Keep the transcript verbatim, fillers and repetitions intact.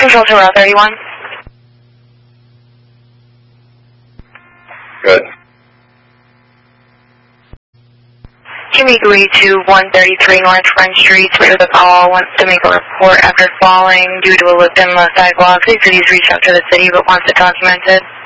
Control to Route thirty-one. Good. Can make your way to one thirty-three North Front Street where the call wants to make a report after falling due to a lip in the sidewalk. Please reach out to the city but wants it documented.